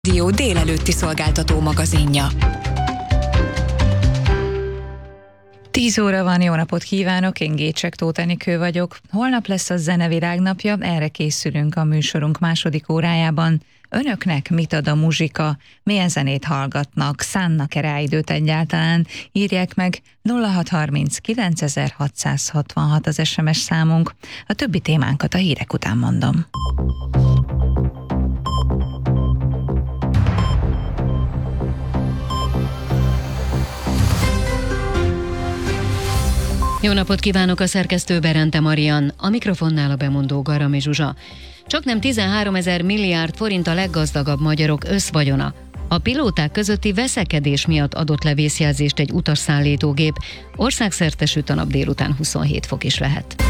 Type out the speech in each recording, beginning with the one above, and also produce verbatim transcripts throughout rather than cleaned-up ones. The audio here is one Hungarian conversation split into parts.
Dió délelőtti szolgáltató magazinja. tíz óra van, jó napot kívánok, én Gécsek Tóth Enikő vagyok. Holnap lesz a Zenevilág napja, erre készülünk a műsorunk második órájában. Önöknek mit ad a muzsika? Milyen zenét hallgatnak? Szánnak-e rá időt egyáltalán? Írják meg nulla hat harminc kilencezerhatszázhatvanhat az es em es számunk. A többi témánkat a hírek után mondom. Jó napot kívánok, a szerkesztő Berente Marian, a mikrofonnál a bemondó Garami Zsuzsa. Csaknem tizenháromezer milliárd forint a leggazdagabb magyarok összvagyona. A pilóták közötti veszekedés miatt adott le vészjelzést egy utasszállítógép. Országszerte süt a nap, délután huszonhét fok is lehet.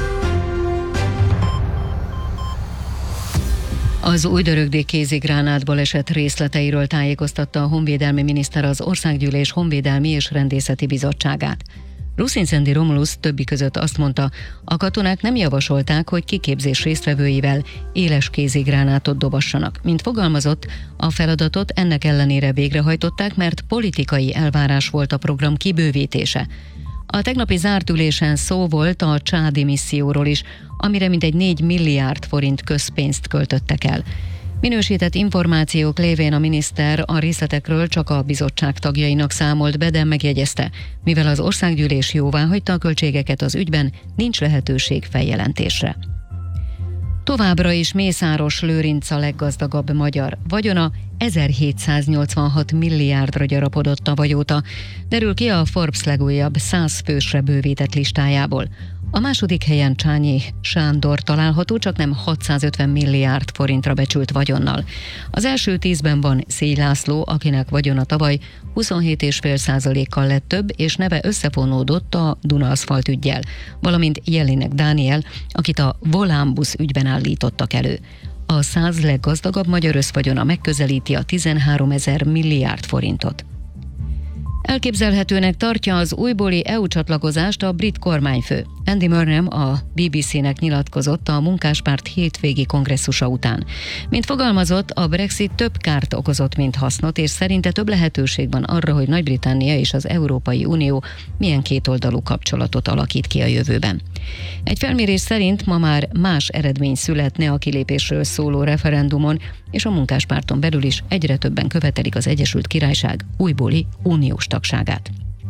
Az újdörögdi kézigránát baleset részleteiről tájékoztatta a honvédelmi miniszter az Országgyűlés Honvédelmi és Rendészeti Bizottságát. Ruszinszendi Romulusz többi között azt mondta, a katonák nem javasolták, hogy kiképzés résztvevőivel éles kézigránátot dobassanak. Mint fogalmazott, a feladatot ennek ellenére végrehajtották, mert politikai elvárás volt a program kibővítése. A tegnapi zárt ülésen szó volt a csádi misszióról is, amire mintegy négy milliárd forint közpénzt költöttek el. Minősített információk lévén a miniszter a részletekről csak a bizottság tagjainak számolt be, de megjegyezte, mivel az országgyűlés jóváhagyta a költségeket az ügyben, nincs lehetőség feljelentésre. Továbbra is Mészáros Lőrinc a leggazdagabb magyar. Vagyona ezerhétszáznyolcvanhat milliárdra gyarapodott tavaly óta, derül ki a Forbes legújabb száz fősre bővített listájából. A második helyen Csányi Sándor található, csaknem hatszázötven milliárd forintra becsült vagyonnal. Az első tízben van Szély László, akinek vagyona tavaly huszonhét egész öt százalékkal lett több, és neve összefonódott a Duna Aszfalt üggyel, valamint Jelinek Dániel, akit a Volánbusz ügyben állítottak elő. A száz leggazdagabb magyar összvagyona megközelíti a tizenháromezer milliárd forintot. Elképzelhetőnek tartja az újbóli é u csatlakozást a brit kormányfő. Andy Burnham a bé bé cé-nek nyilatkozott a munkáspárt hétvégi kongresszusa után. Mint fogalmazott, a Brexit több kárt okozott, mint hasznot, és szerinte több lehetőség van arra, hogy Nagy-Britannia és az Európai Unió milyen kétoldalú kapcsolatot alakít ki a jövőben. Egy felmérés szerint ma már más eredmény születne a kilépésről szóló referendumon, és a munkáspárton belül is egyre többen követelik az Egyesült Királyság újbóli uniós tagságát.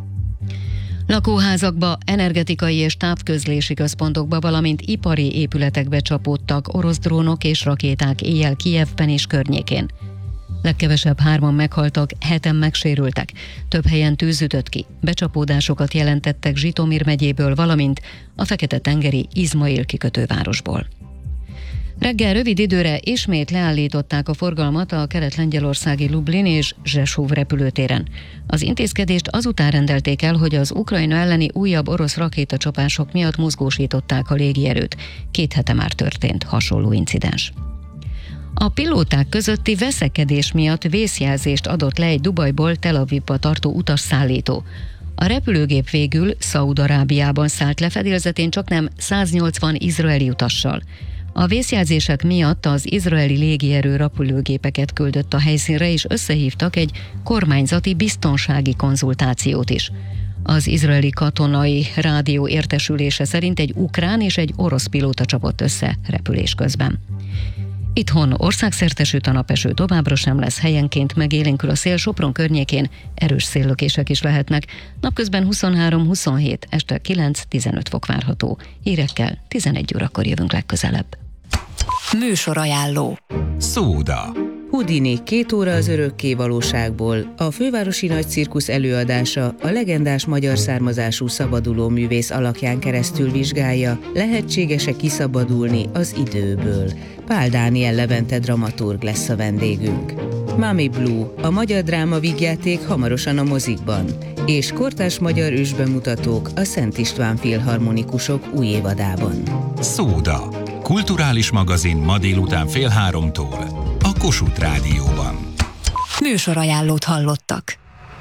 Lakóházakba, energetikai és távközlési központokba, valamint ipari épületekbe csapódtak orosz drónok és rakéták éjjel Kijevben és környékén. Legkevesebb hárman meghaltak, heten megsérültek. Több helyen tűz ütött ki. Becsapódásokat jelentettek Zsitomir megyéből, valamint a Fekete-tengeri Izmail kikötővárosból. Reggel rövid időre ismét leállították a forgalmat a kelet-lengyelországi Lublin és Rzeszów repülőtéren. Az intézkedést azután rendelték el, hogy az Ukrajna elleni újabb orosz rakétacsapások miatt mozgósították a légierőt. Két hete már történt hasonló incidens. A pilóták közötti veszekedés miatt vészjelzést adott le egy Dubajból Tel Avivba tartó utasszállító. A repülőgép végül Szaúd-Arábiában szállt le, fedélzetén csaknem száznyolcvan izraeli utassal. A vészjelzések miatt az izraeli légierő repülőgépeket küldött a helyszínre, és összehívtak egy kormányzati biztonsági konzultációt is. Az izraeli katonai rádió értesülése szerint egy ukrán és egy orosz pilóta csapott össze repülés közben. Itthon országszerte süt a nap, eső továbbra sem lesz, helyenként megélénkül a szél, Sopron környékén erős széllökések is lehetnek. Napközben huszonhárom huszonhét, este kilenc-tizenöt fok várható. Hírekkel tizenegy órakor jövünk legközelebb. Műsorajánló. Szóda. Houdini, két óra az örökké valóságból. A fővárosi nagy cirkusz előadása a legendás magyar származású szabaduló művész alakján keresztül vizsgálja, lehetséges-e kiszabadulni az időből. Pál Dániel Levente dramaturg lesz a vendégünk. Mami Blue, a magyar dráma vígjáték hamarosan a mozikban, és kortárs magyar ősbemutatók a Szent István Filharmonikusok új évadában. Szóda. Kulturális magazin ma délután fél háromtól. A Kossuth Rádióban. Műsorajánlót hallottak.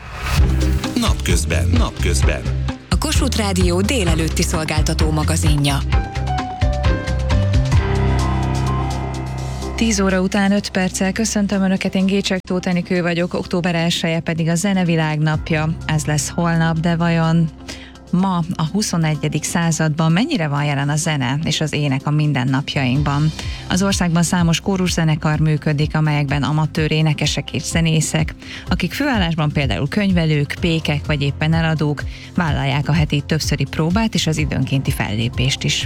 Napközben. Napközben. A Kossuth Rádió délelőtti szolgáltató magazinja. tíz óra után öt perccel köszöntöm Önöket, én Gécsek Tóth Enikő vagyok, október elseje pedig a Zenevilág napja. Ez lesz holnap, de vajon ma a huszonegyedik században mennyire van jelen a zene és az ének a mindennapjainkban? Az országban számos kóruszenekar működik, amelyekben amatőr énekesek és zenészek, akik főállásban például könyvelők, pékek vagy éppen eladók vállalják a heti többszöri próbát és az időnkénti fellépést is.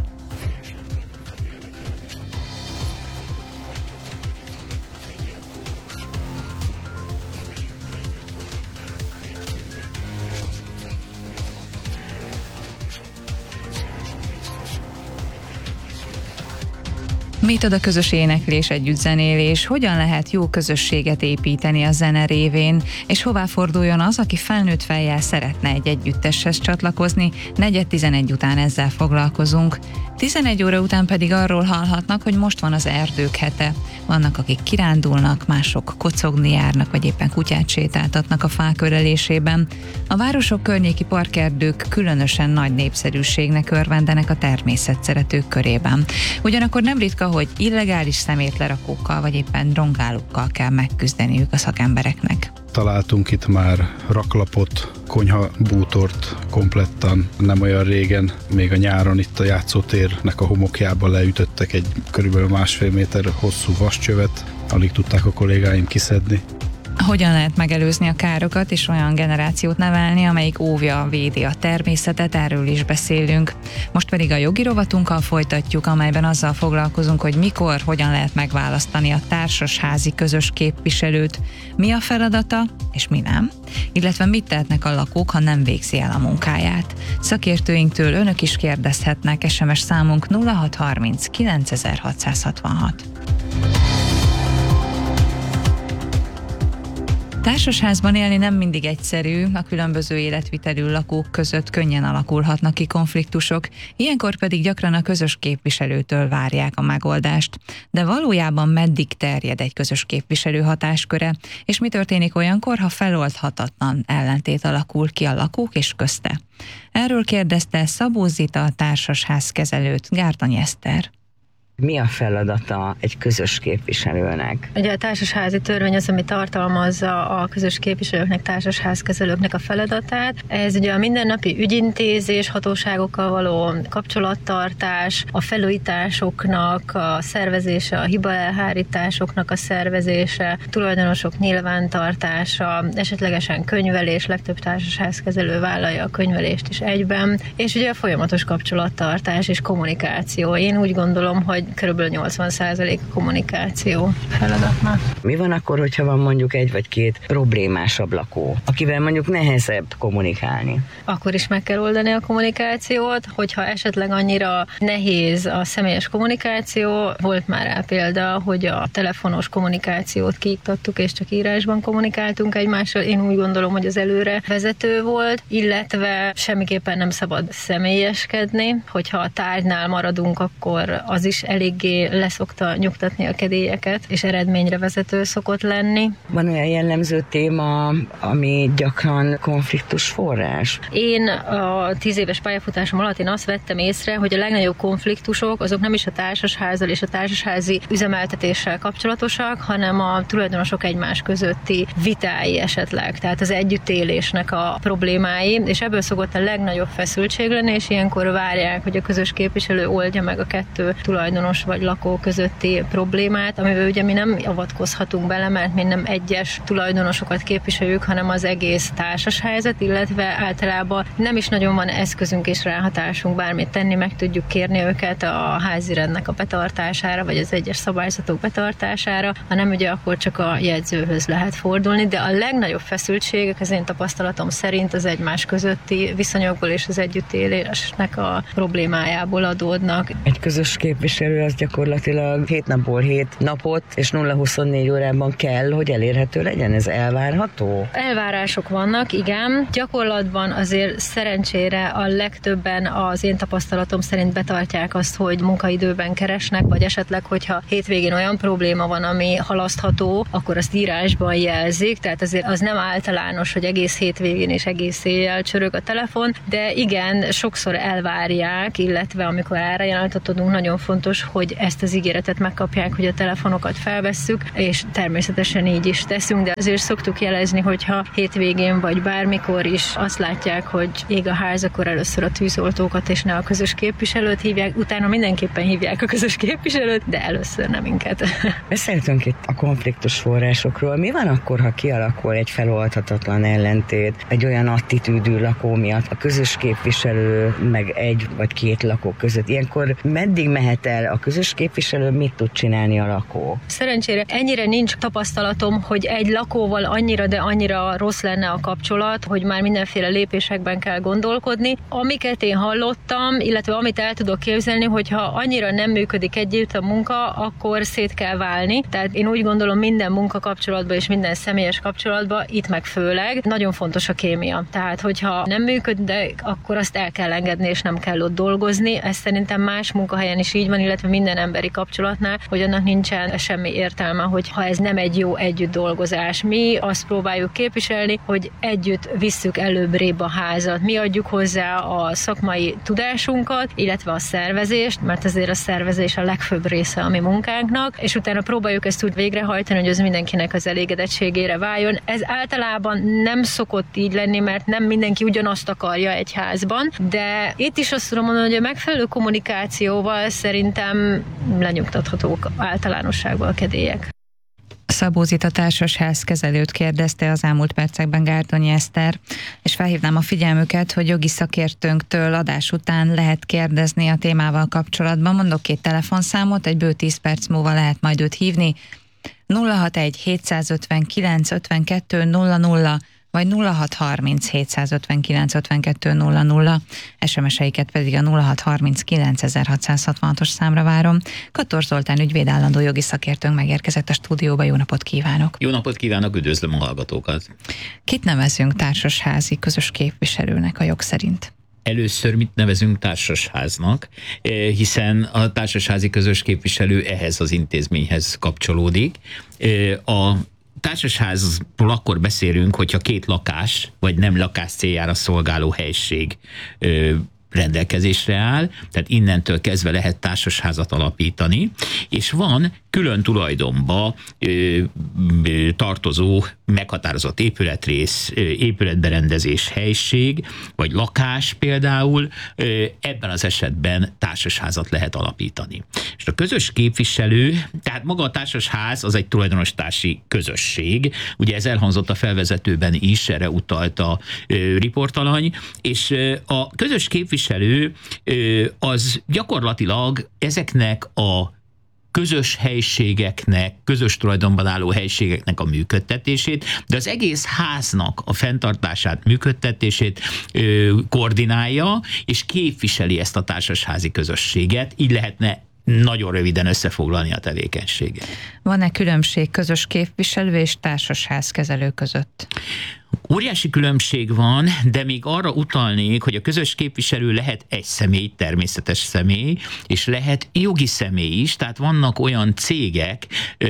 Mit ad a közös éneklés, együttzenélés? Hogyan lehet jó közösséget építeni a zene révén? És hová forduljon az, aki felnőtt fejjel szeretne egy együtteshez csatlakozni? Negyed tizenegy után ezzel foglalkozunk. tizenegy óra után pedig arról hallhatnak, hogy most van az erdők hete. Vannak, akik kirándulnak, mások kocogni járnak, vagy éppen kutyát sétáltatnak a fák ölelésében. A városok környéki parkerdők különösen nagy népszerűségnek örvendenek a természetszeretők körében. Ugyanakkor nem ritka, hogy illegális szemétlerakókkal vagy éppen rongálókkal kell megküzdeniük a szakembereknek. Találtunk itt már raklapot, konyhabútort komplettan. Nem olyan régen, még a nyáron itt a játszótérnek a homokjába leütöttek egy körülbelül másfél méter hosszú vascsövet. Alig tudták a kollégáim kiszedni. Hogyan lehet megelőzni a károkat és olyan generációt nevelni, amelyik óvja, védi a természetet, erről is beszélünk. Most pedig a jogi rovatunkkal folytatjuk, amelyben azzal foglalkozunk, hogy mikor, hogyan lehet megválasztani a társasházi közös képviselőt, mi a feladata és mi nem, illetve mit tehetnek a lakók, ha nem végzi el a munkáját. Szakértőinktől önök is kérdezhetnek, es em es számunk nulla hat harminc kilencezer-hatszázhatvanhat. Társasházban élni nem mindig egyszerű, a különböző életvitelű lakók között könnyen alakulhatnak ki konfliktusok, ilyenkor pedig gyakran a közös képviselőtől várják a megoldást. De valójában meddig terjed egy közös képviselő hatásköre, és mi történik olyankor, ha feloldhatatlan ellentét alakul ki a lakók és közte? Erről kérdezte Szabó Zita, a társasház kezelőt, Gárdonyi Eszter. Mi a feladata egy közös képviselőnek? Ugye a társasházi törvény az, ami tartalmazza a közös képviselőknek, társasházkezelőknek a feladatát. Ez ugye a mindennapi ügyintézés, hatóságokkal való kapcsolattartás, a felújításoknak a szervezése, a hibaelhárításoknak a szervezése, tulajdonosok nyilvántartása, esetlegesen könyvelés, legtöbb társasházkezelő vállalja a könyvelést is egyben, és ugye a folyamatos kapcsolattartás és kommunikáció. Én úgy gondolom, hogy körülbelül nyolcvan százalék a kommunikáció feladatnak. Mi van akkor, hogyha van mondjuk egy vagy két problémásabb lakó, akivel mondjuk nehezebb kommunikálni? Akkor is meg kell oldani a kommunikációt, hogyha esetleg annyira nehéz a személyes kommunikáció, volt már rá példa, hogy a telefonos kommunikációt kiiktattuk, és csak írásban kommunikáltunk egymással. Én úgy gondolom, hogy az előre vezető volt, illetve semmiképpen nem szabad személyeskedni, hogyha a tárgynál maradunk, akkor az is eléggé leszokta nyugtatni a kedélyeket, és eredményre vezető szokott lenni. Van olyan jellemző téma, ami gyakran konfliktus forrás? Én a tíz éves pályafutásom alatt én azt vettem észre, hogy a legnagyobb konfliktusok azok nem is a társasházzal és a társasházi üzemeltetéssel kapcsolatosak, hanem a tulajdonosok egymás közötti vitái esetleg, tehát az együttélésnek a problémái, és ebből szokott a legnagyobb feszültség lenni, és ilyenkor várják, hogy a közös képviselő oldja meg a kettő tulajdonos vagy lakó közötti problémát, amivel ugye mi nem avatkozhatunk bele, mert mi nem egyes tulajdonosokat képviseljük, hanem az egész társasházat, illetve általában nem is nagyon van eszközünk és ráhatásunk bármit tenni, meg tudjuk kérni őket a házirendnek a betartására, vagy az egyes szabályzatok betartására, hanem ugye akkor csak a jegyzőhöz lehet fordulni, de a legnagyobb feszültségek az én tapasztalatom szerint az egymás közötti viszonyokból és az együttélésnek a problémájából adódnak. Egy közös képviselő az gyakorlatilag hét napból hét napot és nulla huszonnégy órában kell, hogy elérhető legyen. Ez elvárható? Elvárások vannak, igen. Gyakorlatban azért szerencsére a legtöbben az én tapasztalatom szerint betartják azt, hogy munkaidőben keresnek, vagy esetleg, hogyha hétvégén olyan probléma van, ami halasztható, akkor azt írásban jelzik, tehát azért az nem általános, hogy egész hétvégén és egész éjjel csörög a telefon, de igen, sokszor elvárják, illetve amikor árajelentett adunk, nagyon fontos, hogy ezt az ígéretet megkapják, hogy a telefonokat felvesszük, és természetesen így is teszünk, de azért szoktuk jelezni, hogyha hétvégén vagy bármikor is azt látják, hogy ég a ház, akkor először a tűzoltókat és ne a közös képviselőt hívják, utána mindenképpen hívják a közös képviselőt, de először nem minket. Beszéltünk itt a konfliktus forrásokról. Mi van akkor, ha kialakul egy feloldhatatlan ellentét, egy olyan attitűdű lakó miatt, a közös képviselő meg egy vagy két lakó között? Ilyenkor meddig mehet el a közös képviselő, mit tud csinálni a lakó? Szerencsére ennyire nincs tapasztalatom, hogy egy lakóval annyira, de annyira rossz lenne a kapcsolat, hogy már mindenféle lépésekben kell gondolkodni. Amiket én hallottam, illetve amit el tudok képzelni, hogyha annyira nem működik együtt a munka, akkor szét kell válni. Tehát én úgy gondolom, minden munkakapcsolatban és minden személyes kapcsolatban, itt meg főleg, nagyon fontos a kémia. Tehát, hogyha nem működik, akkor azt el kell engedni, és nem kell ott dolgozni. Ez szerintem más munkahelyen is így van, illetve minden emberi kapcsolatnál, hogy annak nincsen semmi értelme, hogy ha ez nem egy jó együtt dolgozás. Mi azt próbáljuk képviselni, hogy együtt visszük előbbrébb a házat. Mi adjuk hozzá a szakmai tudásunkat, illetve a szervezést, mert azért a szervezés a legfőbb része a mi munkánknak, és utána próbáljuk ezt úgy végrehajtani, hogy az mindenkinek az elégedettségére váljon. Ez általában nem szokott így lenni, mert nem mindenki ugyanazt akarja egy házban, de itt is azt tudom mondani, hogy a megfelelő kommunikációval szerintem lenyugtathatók általánosságban a kedélyek. Szabó Zita társasházkezelőt kérdezte az elmúlt percekben Gárdonyi Eszter, és felhívnám a figyelmüket, hogy jogi szakértőnktől adás után lehet kérdezni a témával kapcsolatban. Mondok két telefonszámot, egy bő tíz perc múlva lehet majd őt hívni. nulla hatvanegy hétszázötvenkilenc ötvenkettő nulla nulla vagy nulla hatszázharminc hétszázötvenkilenc ötvenkettő nulla nulla, es em es-eiket pedig a nulla hatszázharminckilenc ezerhatszázhatvanhatos számra várom. Kattor Zoltán ügyvéd állandó jogi szakértőnk megérkezett a stúdióba, jó napot kívánok! Jó napot kívánok, üdvözlöm a hallgatókat! Kit nevezünk társasházi közös képviselőnek a jog szerint? Először mit nevezünk társasháznak, hiszen a társasházi közös képviselő ehhez az intézményhez kapcsolódik. A társasházról akkor beszélünk, hogyha két lakás, vagy nem lakás céljára szolgáló helység rendelkezésre áll, tehát innentől kezdve lehet társasházat alapítani, és van külön tulajdonba ö, ö, tartozó meghatározott épületrész, ö, épületberendezés, helység, vagy lakás például, ö, ebben az esetben társasházat lehet alapítani. És a közös képviselő, tehát maga a társasház az egy tulajdonos-társi közösség, ugye ez elhangzott a felvezetőben is, erre utalt a ö, riportalany, és ö, a közös képviselő ö, az gyakorlatilag ezeknek a közös helységeknek, közös tulajdonban álló helységeknek a működtetését, de az egész háznak a fenntartását, működtetését ö, koordinálja, és képviseli ezt a társasházi közösséget, így lehetne nagyon röviden összefoglalni a tevékenységet. Van-e különbség közös képviselő és társasházkezelő között? Óriási különbség van, de még arra utalnék, hogy a közös képviselő lehet egy személy, természetes személy, és lehet jogi személy is, tehát vannak olyan cégek,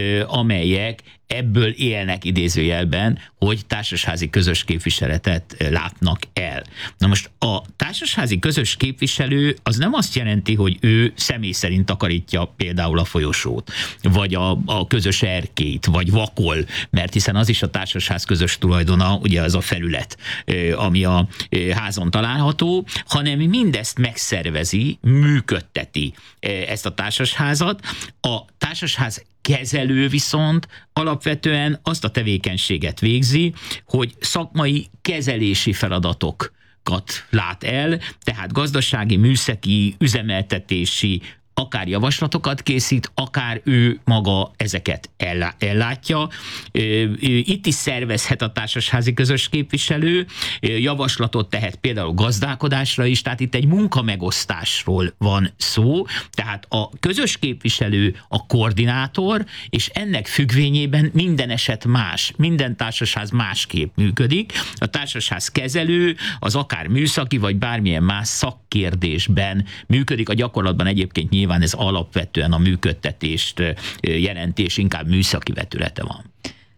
amelyek ebből élnek idézőjelben, hogy társasházi közös képviseletet látnak el. Na most a társasházi közös képviselő az nem azt jelenti, hogy ő személy szerint takarítja például a folyosót, vagy a, a közös erkélyt, vagy vakol, mert hiszen az is a társasház közös tulajdona, ugye az a felület, ami a házon található, hanem mindezt megszervezi, működteti ezt a társasházat. A társasház kezelő viszont alapvetően azt a tevékenységet végzi, hogy szakmai kezelési feladatokat lát el, tehát gazdasági, műszaki, üzemeltetési, akár javaslatokat készít, akár ő maga ezeket ellátja. Itt is szervezhet a társasházi közös képviselő, javaslatot tehet például gazdálkodásra is, tehát itt egy munkamegosztásról van szó, tehát a közös képviselő a koordinátor, és ennek függvényében minden eset más, minden társasház másképp működik. A társasház kezelő az akár műszaki, vagy bármilyen más szakkérdésben működik, a gyakorlatban egyébként nyilván Nyilván ez alapvetően a működtetést jelenti, és inkább műszaki vetülete van.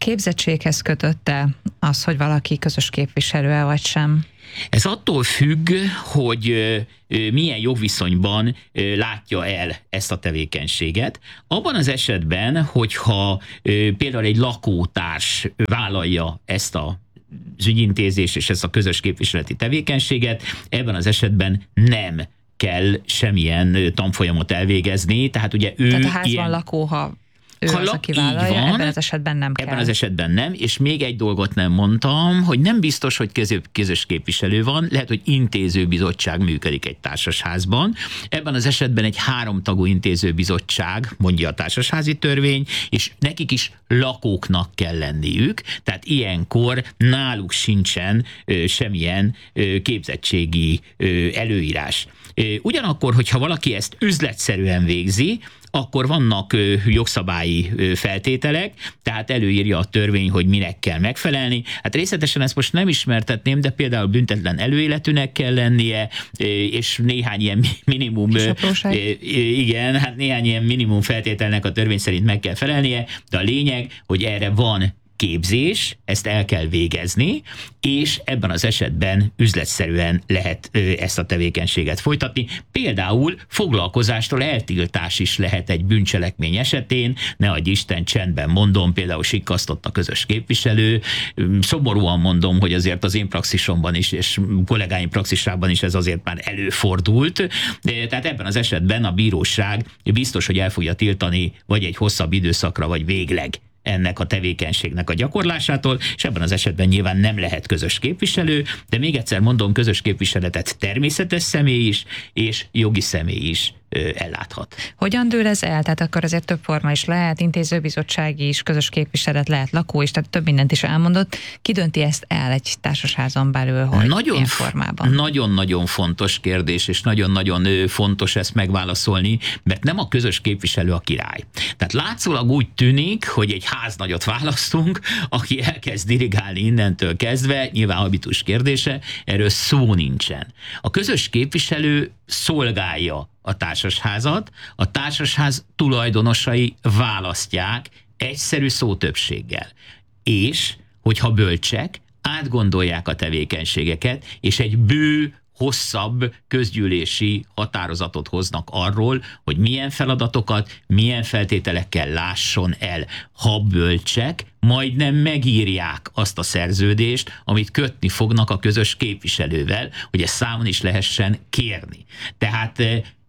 képzettséghez kötötte az, hogy valaki közös képviselő-e vagy sem? Ez attól függ, hogy milyen jogviszonyban látja el ezt a tevékenységet. Abban az esetben, hogyha például egy lakótárs vállalja ezt a az ügyintézés és ezt a közös képviseleti tevékenységet, ebben az esetben nem kell semmilyen tanfolyamot elvégezni. Tehát ugye ő Tehát a házban ilyen... lakó, ha ő Ha az, aki vállalja, van, ebben az esetben nem kell. Ebben az esetben nem, és még egy dolgot nem mondtam, hogy nem biztos, hogy közös képviselő van, lehet, hogy intézőbizottság működik egy társasházban. Ebben az esetben egy háromtagú intézőbizottság, mondja a társasházi törvény, és nekik is lakóknak kell lenniük, tehát ilyenkor náluk sincsen ö, semmilyen ö, képzettségi ö, előírás. Ö, ugyanakkor, hogyha valaki ezt üzletszerűen végzi, akkor vannak ö, jogszabályi ö, feltételek, tehát előírja a törvény, hogy minek kell megfelelni. Hát részletesen ezt most nem ismertetném, de például büntetlen előéletűnek kell lennie, ö, és néhány ilyen minimum, ö, ö, igen, hát néhány ilyen minimum feltételnek a törvény szerint meg kell felelnie, de a lényeg, hogy erre van képzés, ezt el kell végezni, és ebben az esetben üzletszerűen lehet ezt a tevékenységet folytatni. Például foglalkozástól eltiltás is lehet egy bűncselekmény esetén, ne adj Isten, csendben mondom, például sikkasztott a közös képviselő, szomorúan mondom, hogy azért az én praxisomban is, és kollégáim praxisában is ez azért már előfordult, tehát ebben az esetben a bíróság biztos, hogy el fogja tiltani vagy egy hosszabb időszakra, vagy végleg ennek a tevékenységnek a gyakorlásától, és ebben az esetben nyilván nem lehet közös képviselő, de még egyszer mondom, közös képviseletet természetes személy is, és jogi személy is ö, elláthat. Hogyan dől ez el? Tehát akkor azért több forma is lehet, intézőbizottsági is, közös képviselet lehet, lakó is, tehát több mindent is elmondott. Ki dönti ezt el egy társasházon belül, hogy nagyon, milyen formában? Nagyon-nagyon fontos kérdés, és nagyon-nagyon fontos ezt megválaszolni, mert nem a közös képviselő a király. Tehát látszólag úgy tűnik, hogy egy háznagyot választunk, aki elkezd dirigálni innentől kezdve, nyilván habitus kérdése, erről szó nincsen. A közös képviselő szolgálja a társasházat, a társasház tulajdonosai választják egyszerű szótöbbséggel. És, hogyha bölcsek, átgondolják a tevékenységeket, és egy bő, hosszabb közgyűlési határozatot hoznak arról, hogy milyen feladatokat, milyen feltételekkel lásson el. Ha bölcsek, majdnem megírják azt a szerződést, amit kötni fognak a közös képviselővel, hogy ezt számon is lehessen kérni. Tehát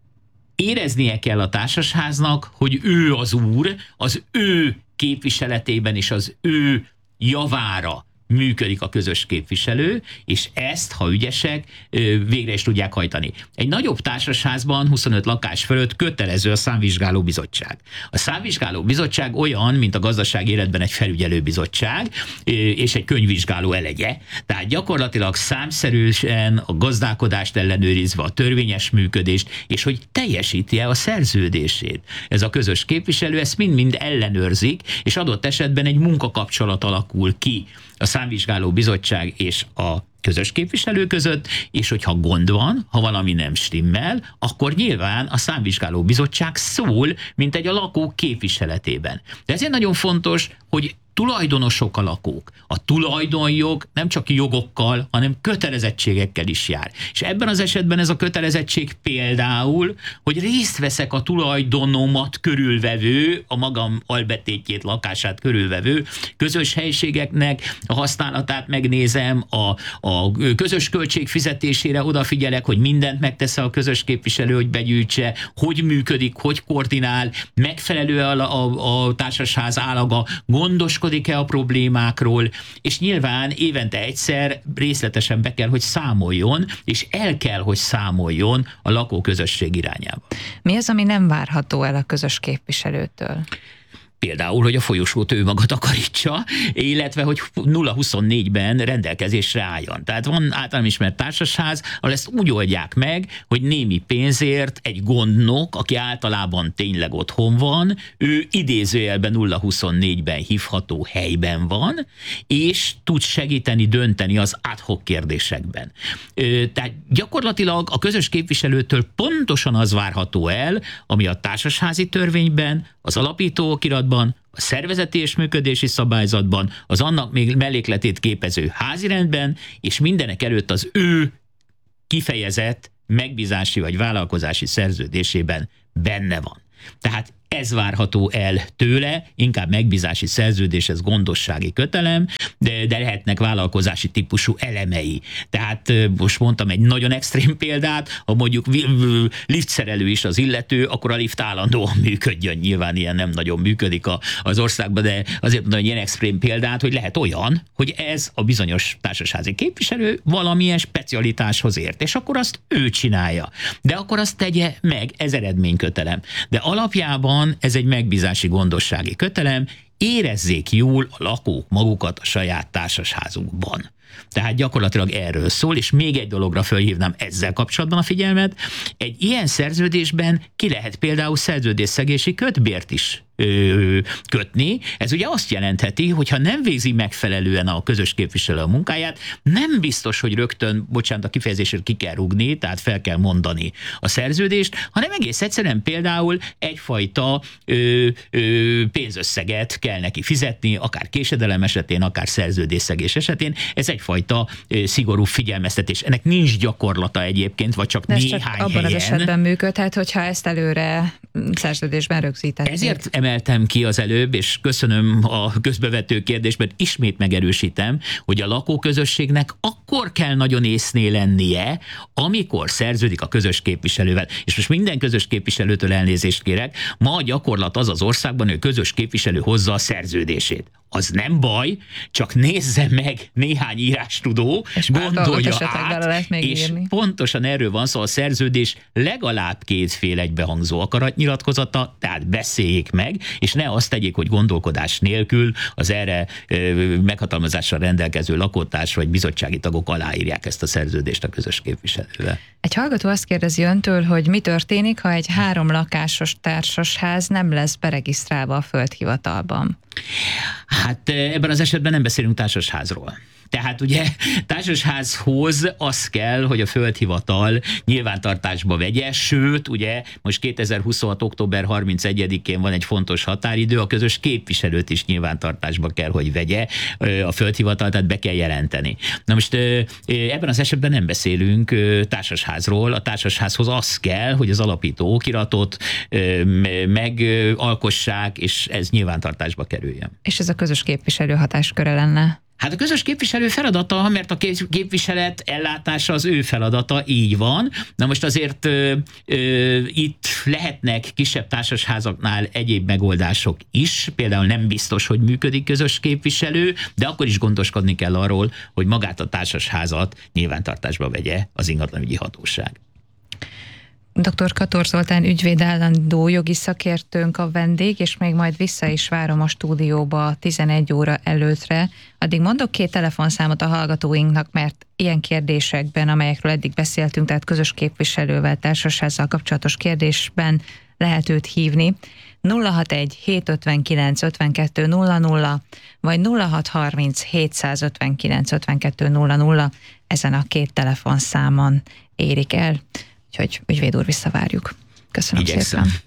éreznie kell a társasháznak, hogy ő az úr, az ő képviseletében és az ő javára működik a közös képviselő, és ezt, ha ügyesek, végre is tudják hajtani. Egy nagyobb társasházban huszonöt lakás fölött kötelező a számvizsgáló bizottság. A számvizsgáló bizottság olyan, mint a gazdasági életben egy felügyelő bizottság, és egy könyvvizsgáló elegye. Tehát gyakorlatilag számszerűen a gazdálkodást ellenőrizve, a törvényes működést, és hogy teljesíti-e a szerződését. Ez a közös képviselő, ezt mind-mind ellenőrzik, és adott esetben egy munkakapcsolat alakul ki a számvizsgáló bizottság és a közös képviselő között, és hogyha gond van, ha valami nem stimmel, akkor nyilván a számvizsgáló bizottság szól, mint egy a lakók képviseletében. De ezért nagyon fontos, hogy tulajdonosok a lakók. A tulajdonjog nem csak jogokkal, hanem kötelezettségekkel is jár. És ebben az esetben ez a kötelezettség például, hogy részt veszek a tulajdonomat körülvevő, a magam albetétjét, lakását körülvevő közös helyiségeknek a használatát megnézem, a, a közös költség fizetésére odafigyelek, hogy mindent megtesz a közös képviselő, hogy begyűjtse, hogy működik, hogy koordinál, megfelelő a, a, a társasház állaga, gondoskodik e a problémákról, és nyilván évente egyszer részletesen be kell, hogy számoljon, és el kell, hogy számoljon a lakóközösség irányába. Mi az, ami nem várható el a közös képviselőtől? Például, hogy a folyosót ő maga takarítsa, illetve, hogy nulla huszonnégyben rendelkezésre álljon. Tehát van általam ismert társasház, ahol ezt úgy oldják meg, hogy némi pénzért egy gondnok, aki általában tényleg otthon van, ő idézőjelben nulla huszonnégyben hívható helyben van, és tud segíteni, dönteni az ad hoc kérdésekben. Tehát gyakorlatilag a közös képviselőtől pontosan az várható el, ami a társasházi törvényben, az alapító okiratban, szabályzatban, a szervezeti és működési szabályzatban, az annak még mellékletét képező házirendben, és mindenek előtt az ő kifejezett megbízási vagy vállalkozási szerződésében benne van. Tehát ez várható el tőle, inkább megbízási szerződés, ez gondossági kötelem, de, de lehetnek vállalkozási típusú elemei. Tehát most mondtam egy nagyon extrém példát, ha mondjuk liftszerelő is az illető, akkor a lift állandóan működjön. Nyilván ilyen nem nagyon működik az országban, de azért mondom, hogy ilyen extrém példát, hogy lehet olyan, hogy ez a bizonyos társasházi képviselő valamilyen specialitáshoz ért, és akkor azt ő csinálja. De akkor azt tegye meg, ez eredménykötelem. De alapjában ez egy megbízási gondossági kötelem, érezzék jól a lakók magukat a saját társasházukban. Tehát gyakorlatilag erről szól, és még egy dologra felhívnám ezzel kapcsolatban a figyelmet. Egy ilyen szerződésben ki lehet például szerződésszegési kötbért is ö, kötni. Ez ugye azt jelentheti, hogy ha nem végzi megfelelően a közös képviselő a munkáját, nem biztos, hogy rögtön, bocsánat, a kifejezésért ki kell rúgni, tehát fel kell mondani a szerződést, hanem egész egyszerűen például egyfajta ö, ö, pénzösszeget kell neki fizetni, akár késedelem esetén, akár szerződésszegés esetén. Ez egyfajta ö, szigorú figyelmeztetés. Ennek nincs gyakorlata egyébként, vagy csak de néhány csak abban helyen. az esetben működhet, hogyha ezt előre szerződésben rögzítették. Ezért emeltem ki az előbb, és köszönöm a közbevető kérdésben, ismét megerősítem, hogy a lakóközösségnek akkor kell nagyon észnél lennie, amikor szerződik a közös képviselővel. És most minden közös képviselőtől elnézést kérek, ma a gyakorlat az az országban, hogy közös képviselő hozza a szerződését. Az nem baj, csak nézze meg néhány írástudó, és gondolja át, lehet még és írni. pontosan erről van szó, a szerződés legalább két fél egybehangzó akaratnyilatkozata, tehát beszéljék meg, és ne azt tegyék, hogy gondolkodás nélkül az erre ö, meghatalmazással rendelkező lakótárs vagy bizottsági tagok aláírják ezt a szerződést a közös képviselővel. Egy hallgató azt kérdezi öntől, hogy mi történik, ha egy három lakásos társasház nem lesz beregisztrálva a földhivatalban. Hát ebben az esetben nem beszélünk társasházról. Tehát ugye társasházhoz az kell, hogy a földhivatal nyilvántartásba vegye, sőt, ugye most kétezer-huszonhat. október harmincegyedikén van egy fontos határidő, a közös képviselőt is nyilvántartásba kell, hogy vegye a földhivatal, tehát be kell jelenteni. Na most ebben az esetben nem beszélünk társasházról, a társasházhoz az kell, hogy az alapító okiratot megalkossák, és ez nyilvántartásba kerüljön. És ez a közös képviselő hatásköre lenne? Hát a közös képviselő feladata, mert a képviselet ellátása az ő feladata, így van. Na most azért ö, ö, itt lehetnek kisebb társasházaknál egyéb megoldások is, például nem biztos, hogy működik közös képviselő, de akkor is gondoskodni kell arról, hogy magát a társasházat nyilvántartásba vegye az ingatlanügyi hatóság. doktor Kator Zoltán ügyvéd állandó jogi szakértőnk a vendég, és még majd vissza is várom a stúdióba tizenegy óra előttre. Addig mondok két telefonszámot a hallgatóinknak, mert ilyen kérdésekben, amelyekről eddig beszéltünk, tehát közös képviselővel, társasházzal kapcsolatos kérdésben lehet őt hívni. nulla hatvanegy hétszázötvenkilenc ötvenkettő nulla nulla vagy nulla hatszázharminc hétszázötvenkilenc ötvenkettő nulla nulla, ezen a két telefonszámon érik el. Úgyhogy ügyvéd úr, visszavárjuk. Köszönöm Igyekszem. szépen.